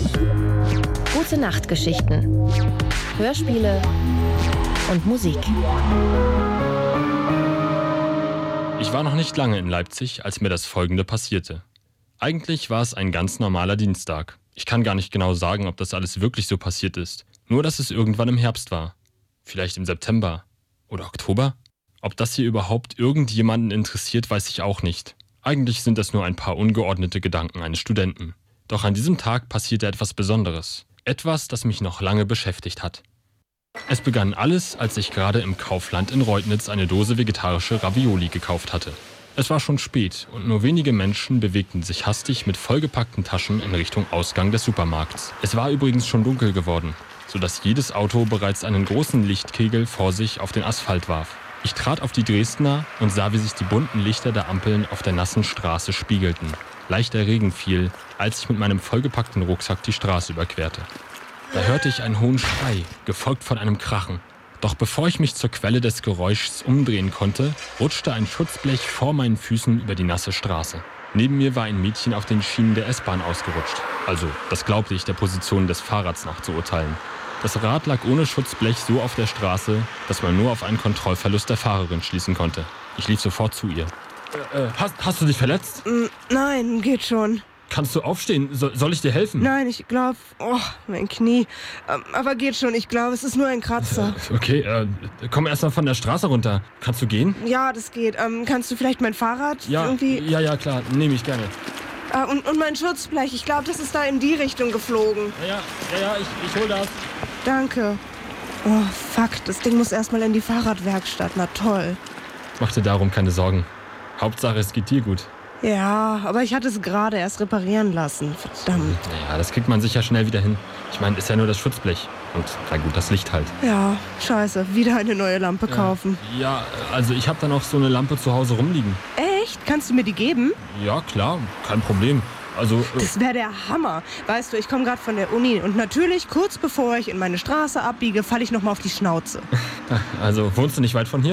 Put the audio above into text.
Gute Nachtgeschichten, Hörspiele und Musik. Ich war noch nicht lange in Leipzig, als mir das Folgende passierte. Eigentlich war es ein ganz normaler Dienstag. Ich kann gar nicht genau sagen, ob das alles wirklich so passiert ist. Nur, dass es irgendwann im Herbst war. Vielleicht im September oder Oktober? Ob das hier überhaupt irgendjemanden interessiert, weiß ich auch nicht. Eigentlich sind das nur ein paar ungeordnete Gedanken eines Studenten. Doch an diesem Tag passierte etwas Besonderes. Etwas, das mich noch lange beschäftigt hat. Es begann alles, als ich gerade im Kaufland in Reutnitz eine Dose vegetarische Ravioli gekauft hatte. Es war schon spät und nur wenige Menschen bewegten sich hastig mit vollgepackten Taschen in Richtung Ausgang des Supermarkts. Es war übrigens schon dunkel geworden, sodass jedes Auto bereits einen großen Lichtkegel vor sich auf den Asphalt warf. Ich trat auf die Dresdner und sah, wie sich die bunten Lichter der Ampeln auf der nassen Straße spiegelten. Leichter Regen fiel, als ich mit meinem vollgepackten Rucksack die Straße überquerte. Da hörte ich einen hohen Schrei, gefolgt von einem Krachen. Doch bevor ich mich zur Quelle des Geräuschs umdrehen konnte, rutschte ein Schutzblech vor meinen Füßen über die nasse Straße. Neben mir war ein Mädchen auf den Schienen der S-Bahn ausgerutscht. Also, das glaubte ich der Position des Fahrrads nach zu urteilen. Das Rad lag ohne Schutzblech so auf der Straße, dass man nur auf einen Kontrollverlust der Fahrerin schließen konnte. Ich lief sofort zu ihr. Hast du dich verletzt? Nein, geht schon. Kannst du aufstehen? Soll ich dir helfen? Nein, ich glaube... Oh, mein Knie. Aber geht schon, ich glaube, es ist nur ein Kratzer. Okay, komm erst mal von der Straße runter. Kannst du gehen? Ja, das geht. Kannst du vielleicht mein Fahrrad irgendwie... Ja, klar. Nehme ich gerne. Und mein Schutzblech, ich glaube, das ist da in die Richtung geflogen. Ja, ich hol das. Danke. Oh, fuck, das Ding muss erstmal in die Fahrradwerkstatt. Na toll. Mach dir darum keine Sorgen. Hauptsache, es geht dir gut. Ja, aber ich hatte es gerade erst reparieren lassen. Verdammt. Ja, das kriegt man sicher schnell wieder hin. Ich meine, ist ja nur das Schutzblech. Und, na gut, das Licht halt. Ja, scheiße. Wieder eine neue Lampe kaufen. Ja, also ich habe da noch so eine Lampe zu Hause rumliegen. Echt? Kannst du mir die geben? Ja, klar. Kein Problem. Also... Das wäre der Hammer. Weißt du, ich komme gerade von der Uni und natürlich, kurz bevor ich in meine Straße abbiege, falle ich nochmal auf die Schnauze. Also, wohnst du nicht weit von hier?